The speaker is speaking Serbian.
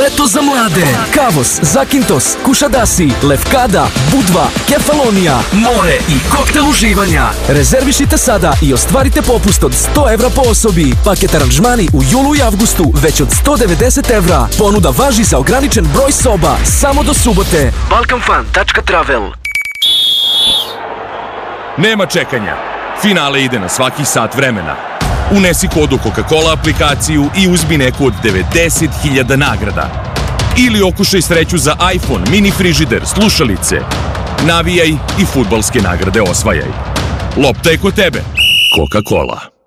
Leto za mlade. Kavos, Zakintos, Kušadasi, Lefkada, Budva, Kefalonija, more i koktel uživanja. Rezervišite sada i ostvarite popust od 100 evra po osobi. Paket aranžmani u julu i avgustu već od 190 evra. Ponuda važi za ograničen broj soba samo do subote. balkanfan.travel. Nema čekanja. Finale ide na svakih sat vremena. Unesi kod u Coca-Cola aplikaciju i uzmi neku od 90.000 nagrada. Ili okušaj sreću za iPhone, mini frižider, slušalice. Navijaj i fudbalske nagrade osvajaj. Lopta je kod tebe. Coca-Cola.